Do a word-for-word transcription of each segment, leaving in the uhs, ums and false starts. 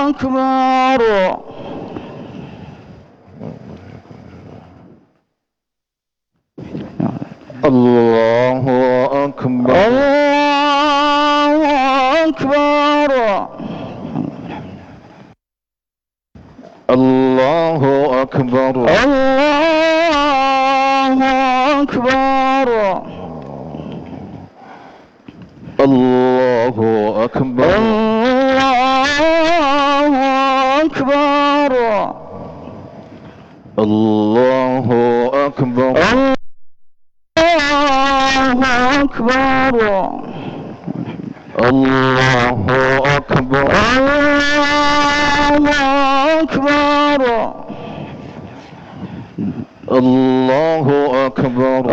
أكبر الله أكبر الله أكبر الله أكبر الله أكبر الله أكبر الله أكبر الله أكبر الله أكبر الله أكبر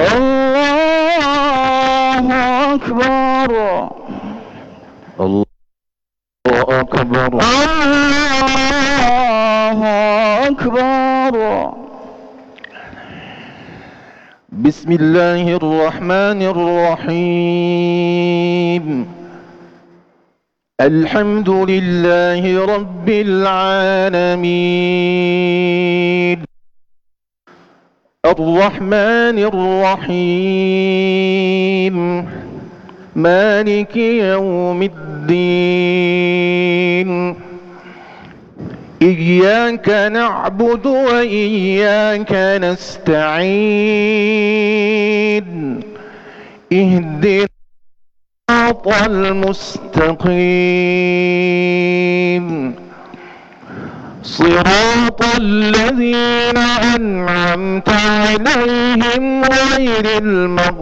الله أكبر الله أكبر الله أكبر. بسم الله الرحمن الرحيم. الحمد لله رب العالمين الرحمن الرحيم مالك يوم الدين. إياك نعبد وإياك نستعين. اهدنا الصراط المستقيم صراط الذين أنعمت عليهم غير المغضوب